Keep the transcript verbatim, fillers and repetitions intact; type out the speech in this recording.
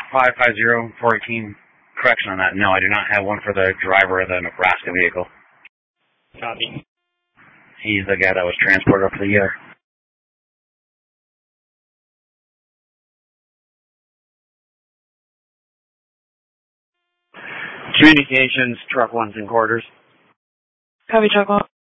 five five zero four eighteen. Correction on that. No, I do not have one for the driver of the Nebraska vehicle. Copy. He's the guy that was transported up to the air. Communications, truck one's in quarters. Copy, truck one.